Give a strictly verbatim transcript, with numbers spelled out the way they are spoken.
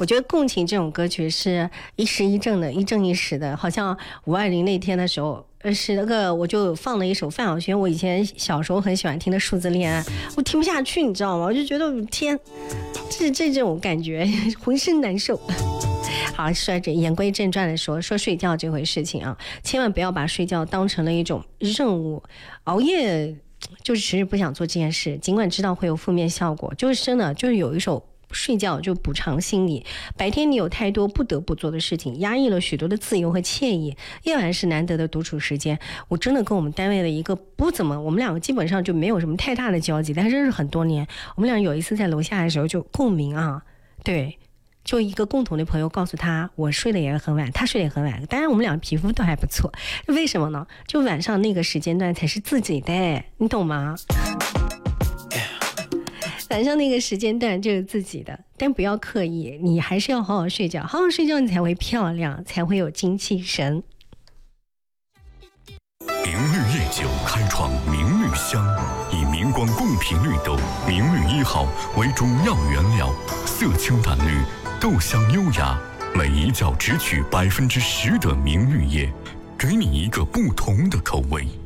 我觉得共情这种歌曲是一时一正的，一正一时的。好像五二零那天的时候，呃，是那个我就放了一首范晓萱，我以前小时候很喜欢听的《数字恋爱》，我听不下去，你知道吗？我就觉得天，这这这种感觉，浑身难受。好，说这言归正传的说，说睡觉这回事情啊，千万不要把睡觉当成了一种任务，熬夜就是其实不想做这件事，尽管知道会有负面效果，就是真的就是有一首。睡觉就补偿心理，白天你有太多不得不做的事情，压抑了许多的自由和惬意，夜晚是难得的独处时间。我真的跟我们单位的一个不怎么，我们两个基本上就没有什么太大的交集，但是认识很多年。我们俩有一次在楼下的时候就共鸣啊，对，就一个共同的朋友告诉他，我睡得也很晚，他睡得也很晚，当然我们俩皮肤都还不错，为什么呢？就晚上那个时间段才是自己的，你懂吗？晚上那个时间段就是自己的，但不要刻意，你还是要好好睡觉，好好睡觉你才会漂亮，才会有精气神。 明绿夜酒开创明绿香，以明光共品绿豆明绿一号为中药原料，色清淡绿，豆香优雅，每一角只取百分之十的明绿叶，给你一个不同的口味。